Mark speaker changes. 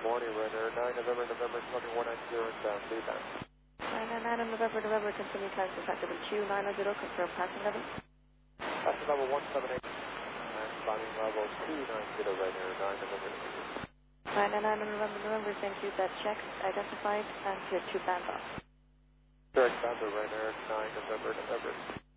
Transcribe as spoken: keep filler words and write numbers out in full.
Speaker 1: morning, Ryanair nine November, November, climbing one nine zero inbound, lead band.
Speaker 2: nine nine November, November, continue climb to Factor Q nine zero, confirm passing level.
Speaker 1: Passing level one seven eight, and climbing level two nine zero, Ryanair nine November, November.
Speaker 2: nine nine November, November, thank you, that checks, identified, and clear to band off.
Speaker 1: Direct bound to Ryanair nine November, November.